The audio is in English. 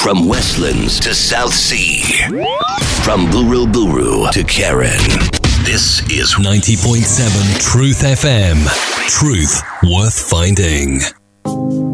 From Westlands to South Sea. From Buru Buru to Karen. This is 90.7 Truth FM. Truth worth finding.